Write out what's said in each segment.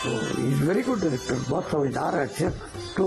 Is very good director, बहुत समझदार है, अच्छे। तो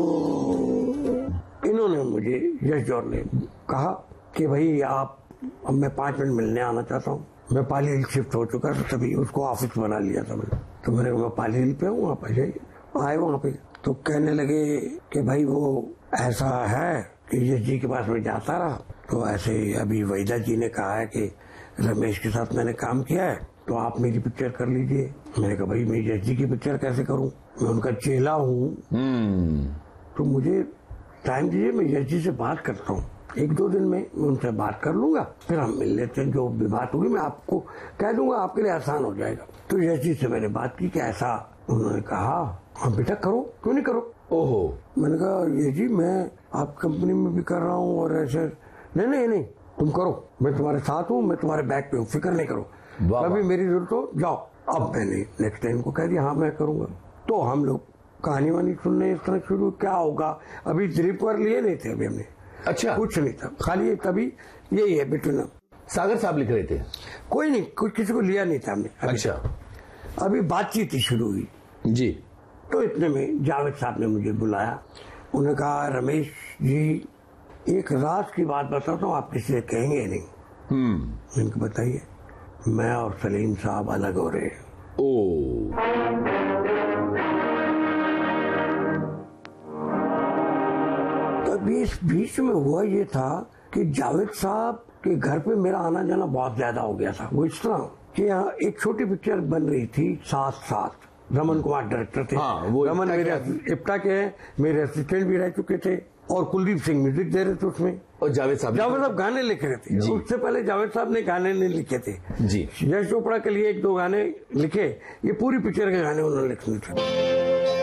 इन्होंने मुझे, यश जौहर ने कहा कि भाई आप, अब मैं 5 मिनट मिलने आना चाहता हूँ। मैं पाली हिल शिफ्ट हो चुका था, तभी उसको ऑफिस बना लिया था मैंने। तो मैंने कहा मैं पाली हिल पे हूँ, आप आ जाइए। आए वहाँ पे तो कहने लगे कि भाई वो ऐसा है कि यश जी के पास में जाता रहा, तो ऐसे अभी वहीदा जी ने कहा है कि रमेश के साथ मैंने काम किया है, तो आप मेरी पिक्चर कर लीजिए। मैंने कहा भाई मैं यश जी की पिक्चर कैसे करूं, मैं उनका चेला हूं, तो मुझे टाइम दीजिए, मैं यश जी से बात करता हूँ। 1-2 दिन में मैं उनसे बात कर लूंगा, फिर हम मिल लेते हैं, जो भी बात होगी मैं आपको कह दूंगा, आपके लिए आसान हो जाएगा। तो यश जी से मैंने बात की कि ऐसा, उन्होंने कहा हाँ बेटा करो, क्यों नहीं करो। ओहो। मैंने कहा यश जी मैं आप कंपनी में भी कर रहा हूँ और ऐसे, नहीं तुम करो, मैं तुम्हारे साथ हूँ, मैं तुम्हारे बैक पे हूँ, फिक्र नहीं करो, कभी मेरी जरूरत हो जाओ। अब मैंने नेक्स्ट टाइम को कह दिया हाँ मैं करूंगा। तो हम लोग कहानी वानी सुनने इस तरह शुरू, क्या होगा, अभी दिलीप कुमार लिए नहीं थे अभी हमने, अच्छा कुछ नहीं था, खाली तभी यही है बिटून। सागर साहब लिख रहे थे? कोई नहीं, कुछ किसी को लिया नहीं था हमने। अच्छा, अभी बातचीत ही शुरू हुई जी। तो इतने में जावेद साहब ने मुझे बुलाया, उन्होंने कहा रमेश जी एक राज की बात बताता हूँ, आप किसी से कहेंगे नहीं। मैंने बताइए। मैं और सलीम साहब अलग हो रहे हैं। तभी इस बीच में हुआ ये था कि जावेद साहब के घर पे मेरा आना जाना बहुत ज्यादा हो गया था। वो इस तरह कि यहाँ एक छोटी पिक्चर बन रही थी साथ, रमन कुमार डायरेक्टर थे। हाँ, वो रमन मेरे इप्टा के हैं, मेरे असिस्टेंट भी रह चुके थे, और कुलदीप सिंह म्यूजिक दे रहे थे उसमें, और जावेद साहब गाने लिख रहे थे। उससे पहले जावेद साहब ने गाने नहीं लिखे थे जी। यश चोपड़ा के लिए 1-2 गाने लिखे, ये पूरी पिक्चर के गाने उन्होंने लिखे थे।